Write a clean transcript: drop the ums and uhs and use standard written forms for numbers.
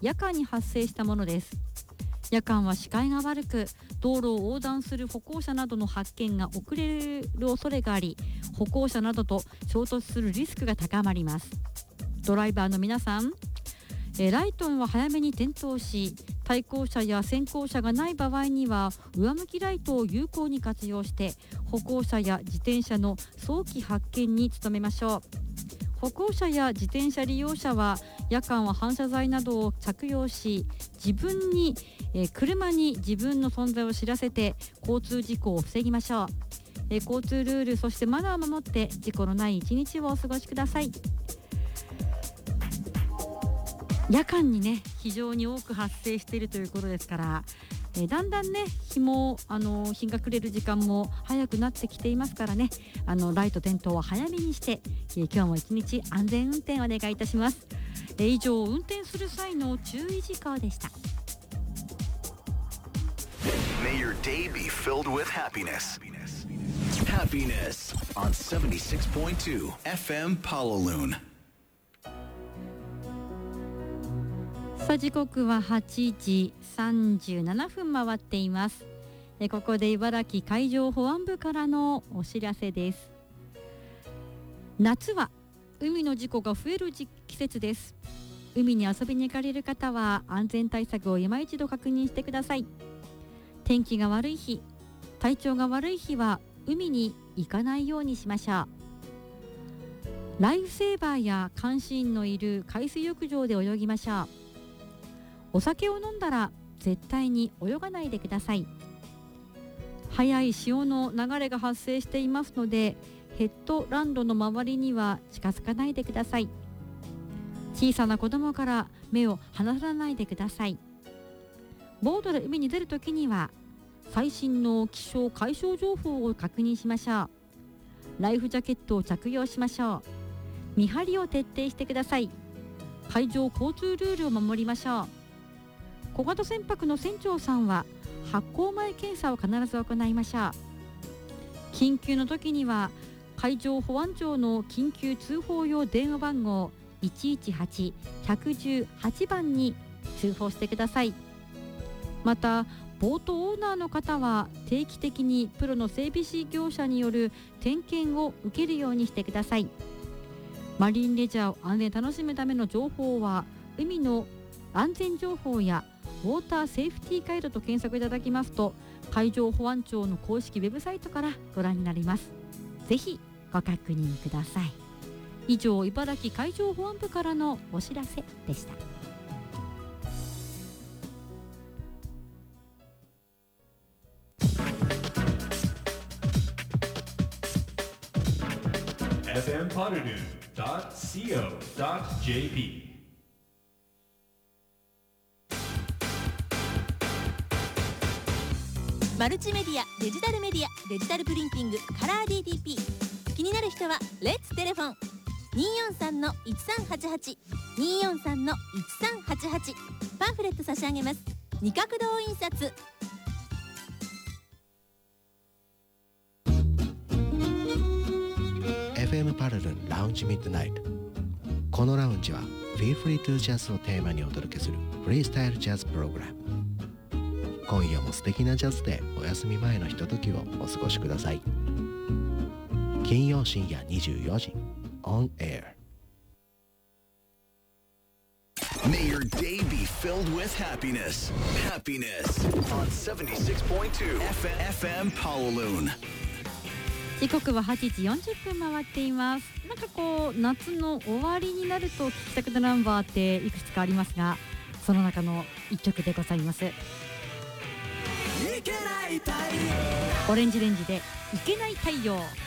夜間に発生したものです。夜間は視界が悪く、道路を横断する歩行者などの発見が遅れる恐れがあり、歩行者などと衝突するリスクが高まります。ドライバーの皆さん、ライトは早めに点灯し、対向車や先行車がない場合には上向きライトを有効に活用して、歩行者や自転車の早期発見に努めましょう。歩行者や自転車利用者は夜間は反射材などを着用し、車に自分の存在を知らせて交通事故を防ぎましょう。交通ルール、そしてマナーを守って事故のない一日をお過ごしください。夜間にね、非常に多く発生しているということですから、だんだんね、日が暮れる時間も早くなってきていますからね、ライト点灯は早めにして、今日も一日安全運転をお願いいたします。以上、運転する際の注意事項でした。 May your day be filled with happiness. Happiness on 76.2 FM Pawaloon。 さあ、時刻は8時37分回っています。ここで茨城海上保安部からのお知らせです。夏は海の事故が増える季節です。海に遊びに行かれる方は安全対策を今一度確認してください。天気が悪い日、体調が悪い日は海に行かないようにしましょう。ライフセーバーや監視員のいる海水浴場で泳ぎましょう。お酒を飲んだら絶対に泳がないでください。速い潮の流れが発生していますので、ヘッドランドの周りには近づかないでください。小さな子供から目を離さないでください。ボートで海に出るときには最新の気象海象情報を確認しましょう。ライフジャケットを着用しましょう。見張りを徹底してください。海上交通ルールを守りましょう。小型船舶の船長さんは発航前検査を必ず行いましょう。緊急の時には海上保安庁の緊急通報用電話番号 118-118 番に通報してください。また、ボートオーナーの方は定期的にプロの整備士業者による点検を受けるようにしてください。マリンレジャーを安全に楽しむための情報は、海の安全情報やウォーターセーフティーガイドと検索いただきますと、海上保安庁の公式ウェブサイトからご覧になります。ぜひご確認ください。以上、茨城海上保安部からのお知らせでした。 fmpoddernoon.co.jp。 マルチメディア、デジタルメディア、デジタルプリンティング、カラー DTP。 気になる人はレッツテレフォン 243-1388 243-1388。 パンフレット差し上げます。二角堂印刷。 FM パラルンラウンジミッドナイト。このラウンジは Feel Free to Jazz をテーマにお届けするフリースタイルジャズプログラム。今夜も素敵なジャズでお休み前のひとときをお過ごしください。金曜深夜24時 On Air。 May your day be filled with happiness. Happiness on 76.2 FM Pawaloon。 時刻は8時40分回っています。なんか夏の終わりになると聴きたくなるナンバーっていくつかありますが、その中の一曲でございます。オレンジレンジでいけない太陽。